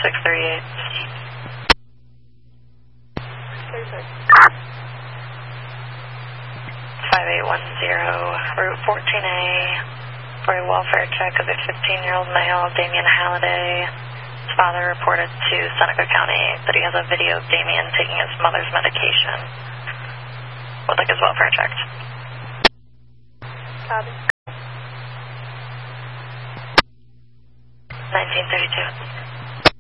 638. 5810, Route 14A, for a welfare check of a 15-year-old male, Damian Halliday. His father reported to Seneca County that he has a video of Damian taking his mother's medication. Would like his welfare checked. Copy. 1932.